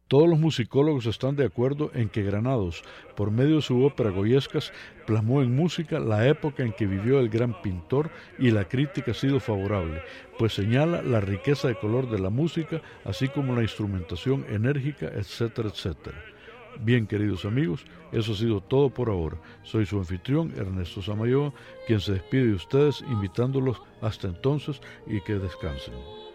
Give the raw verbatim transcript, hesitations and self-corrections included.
Todos los musicólogos están de acuerdo en que Granados, por medio de su ópera Goyescas, plasmó en música la época en que vivió el gran pintor y la crítica ha sido favorable, pues señala la riqueza de color de la música, así como la instrumentación enérgica, etcétera, etcétera. Bien, queridos amigos, eso ha sido todo por ahora. Soy su anfitrión, Ernesto Samayoa, quien se despide de ustedes invitándolos hasta entonces y que descansen.